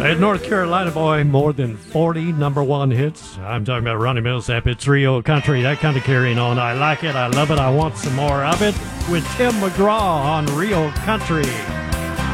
A North Carolina boy, more than 40 number one hits. I'm talking about Ronnie Millsap. It's Rio Country, that kind of carrying on. I like it, I love it, I want some more of it with Tim McGraw on Rio Country.